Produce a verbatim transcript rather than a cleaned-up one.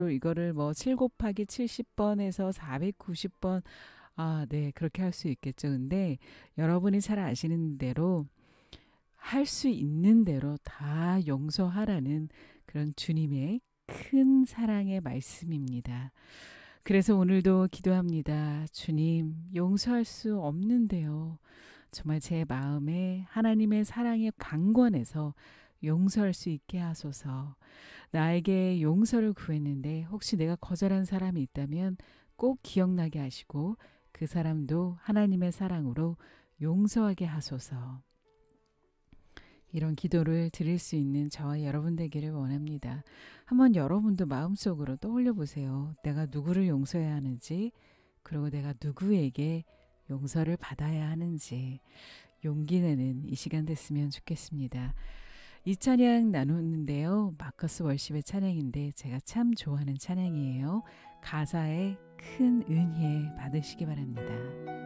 이거를 뭐 칠 곱하기 칠십 번에서 사백구십 번, 아, 네, 그렇게 할 수 있겠죠. 근데 여러분이 잘 아시는 대로 할 수 있는 대로 다 용서하라는 그런 주님의 큰 사랑의 말씀입니다. 그래서 오늘도 기도합니다. 주님, 용서할 수 없는데요. 정말 제 마음에 하나님의 사랑의 강권에서 용서할 수 있게 하소서. 나에게 용서를 구했는데 혹시 내가 거절한 사람이 있다면 꼭 기억나게 하시고 그 사람도 하나님의 사랑으로 용서하게 하소서. 이런 기도를 드릴 수 있는 저와 여러분 되기를 원합니다. 한번 여러분도 마음속으로 떠올려 보세요. 내가 누구를 용서해야 하는지, 그리고 내가 누구에게 용서를 받아야 하는지 용기 내는 이 시간 됐으면 좋겠습니다. 이 찬양 나누는데요. 마커스 월십의 찬양인데 제가 참 좋아하는 찬양이에요. 가사에 큰 은혜 받으시기 바랍니다.